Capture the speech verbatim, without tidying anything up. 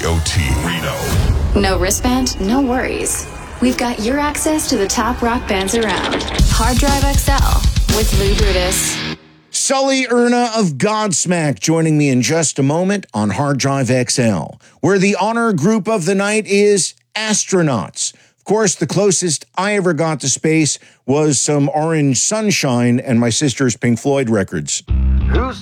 O T, Reno. No wristband? No worries. We've got your access to the top rock bands around. Hard Drive X L with Lou Brutus. Sully Erna of Godsmack joining me in just a moment on Hard Drive X L, where the honor group of the night is astronauts. Of course, the closest I ever got to space was some Orange Sunshine and my sister's Pink Floyd records. Who's